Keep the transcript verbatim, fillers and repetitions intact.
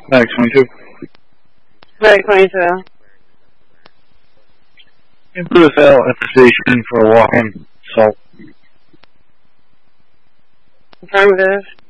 Mag twenty-two. Mag twenty-two. Bruce L at the station for a walk-in assault. Affirmative.